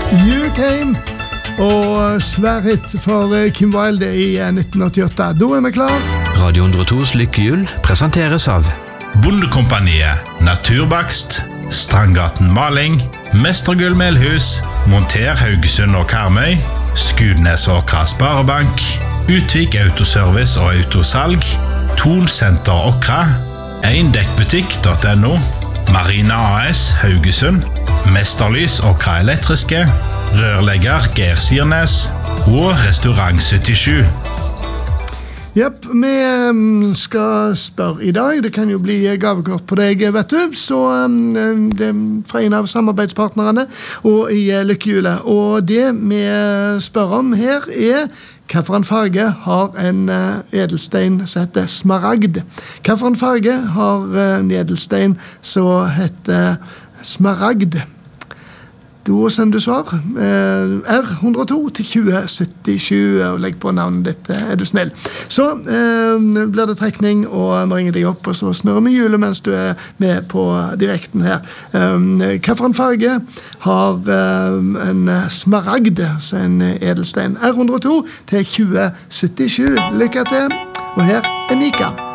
You Came og sværhit for Kim Wilde i 1988. Da vi klar. Radio 102s lykkehjul presenteres av Bondekompaniet, Naturbakst, Strandgaten Maling, Mestergull Melhus, Monter Haugesund og Karmøy, Skudnes og Sparebank, Utvik Autoservice og Autosalg, Thon Center Okra, Eindekkbutikk.no, Marina AS Haugesund, Mesterlys Okra Elektriske, Rørlegger Geir Sirnes og Restaurant 77. Jepp, vi skal spørre i dag. Det kan jo bli gavekort på deg, vet du. Så det er fra en av samarbeidspartnerne og i lykkehjulet. Og det vi spør om her hva for en farge har en edelstein som heter smaragd? Hva for en farge har en edelstein som heter smaragd? Da sender du svar. R102 til 2077, og legg på navnet ditt, du snill. Så blir det trekning, og vi ringer deg opp, og så snurrer vi hjulet mens du med på direkten her. Hva for en farge har en smaragd, så en edelstein? R102 til 2077. Lykke til, og her Mika.